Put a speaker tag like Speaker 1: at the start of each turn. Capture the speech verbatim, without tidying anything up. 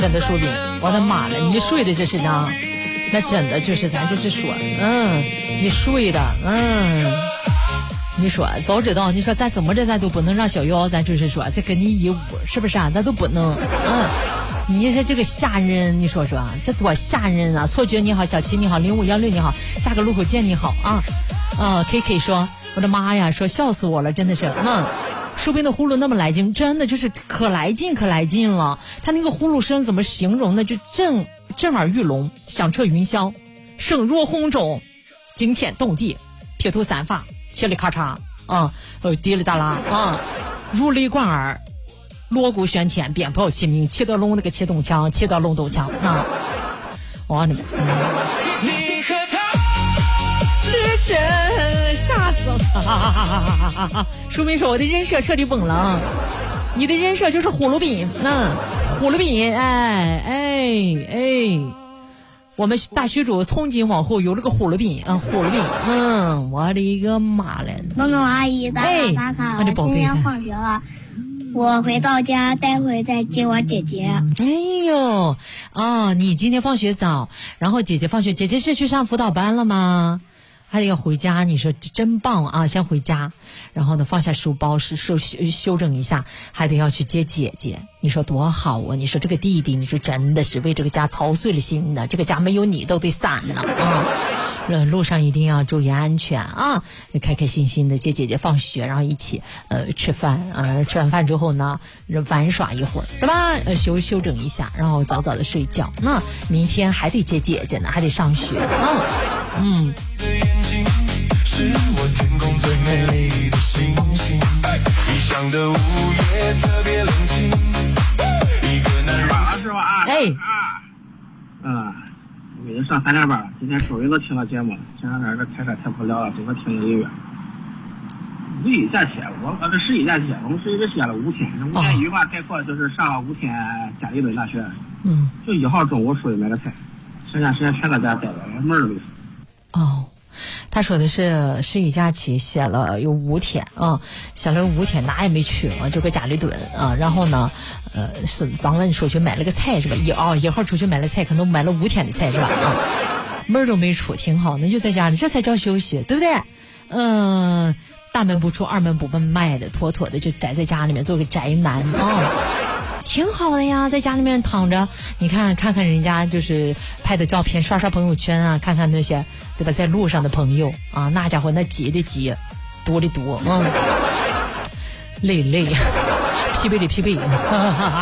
Speaker 1: 真的说明，我的妈了，你睡的这是呢，那真的就是咱就是说，嗯，你睡的，嗯，你说早知道，你说咱怎么着咱都不能让小妖，咱就是说再跟你一屋，是不是啊？咱都不能，嗯。你说这个吓人，你说说这多吓人啊！错觉你好，小七你好，零五幺六你好，下个路口见你好啊啊 ！K K 说，我的妈呀，说笑死我了，真的是，嗯，树斌的呼噜那么来劲，真的就是可来劲可来劲了。他那个呼噜声怎么形容呢？就震震耳欲聋，响彻云霄，声若洪钟，惊天动地，撇脱散发，切里咔嚓啊，呃，滴里哒啦啊，如雷贯耳。锣鼓喧天，鞭炮齐鸣，气得龙那个气动枪，气得龙斗枪啊！我的妈！你和他之间吓死了！说明说我的人设彻底崩了，你的人设就是葫芦饼，嗯，葫芦饼，哎哎哎，我们大虚主从今往后有了个葫芦饼啊，葫芦饼，嗯，我的一个妈嘞！
Speaker 2: 东东阿姨，打卡打卡，我今天放学了。我回到家，待会再接我姐姐。
Speaker 1: 哎呦，哦，你今天放学早，然后姐姐放学，姐姐是去上辅导班了吗？还得要回家，你说真棒啊！先回家，然后呢放下书包，是修修整一下，还得要去接姐姐，你说多好啊！你说这个弟弟，你说真的是为这个家操碎了心呢，这个家没有你都得散了啊！路上一定要注意安全啊！开开心心的接姐姐放学，然后一起呃吃饭啊、呃，吃完饭之后呢玩耍一会儿，对吧？呃修修整一下，然后早早的睡觉。那明天还得接姐姐呢，还得上学啊。嗯。是我天空最美丽的星星，异乡的午夜特别冷清，一个男人。
Speaker 3: 是吧？啊，
Speaker 1: 哎，
Speaker 3: 嗯。我已经上三点半了，今天终于都听到节目了。前两天这开车太无聊了，这个听了一个月。五一假期，我呃这十一假期，我们十一只歇了五天。五天一句话概括就是上了五天家里蹲大学。
Speaker 1: 嗯。
Speaker 3: 就一号中午出去买个菜，剩下时间全在家待着，门都没出。
Speaker 1: 哦，他说的是十一假期歇了有五天啊，歇了五天哪也没去啊，就搁家里蹲啊。然后呢，呃，是早晚出去买了个菜是吧？一哦一号出去买了菜，可能买了五天的菜是吧？啊，门都没出，挺好，那就在家里，这才叫休息，对不对？嗯，大门不出二门不迈的，妥妥的就宅在家里面做个宅男啊。挺好的呀，在家里面躺着，你看看看人家就是拍的照片，刷刷朋友圈啊，看看那些对吧，在路上的朋友啊，那家伙那挤的挤，多的多，嗯，累累，疲惫的疲惫。